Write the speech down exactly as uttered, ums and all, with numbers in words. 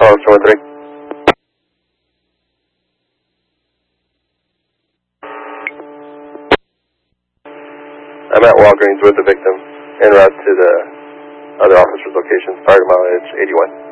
Oh, two one three. I'm at Walgreens with the victim en route to the other officer's location, target mileage eighty-one.